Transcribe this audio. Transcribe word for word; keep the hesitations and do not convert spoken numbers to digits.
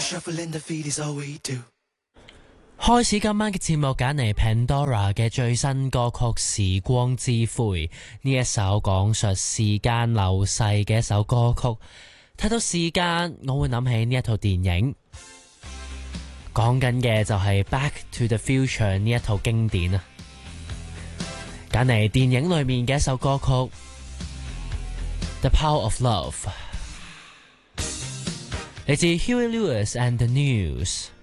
開始今晚嘅節目，揀嚟 Pandora 嘅最新歌曲《時光之灰》，呢一首講述時間流逝嘅一首歌曲。睇到時間，我會諗起呢一套電影，講緊嘅就係《Back to the Future》呢一套經典啊。揀嚟電影裏面嘅一首歌曲《The Power of Love》，嚟自 Huey Lewis and the News。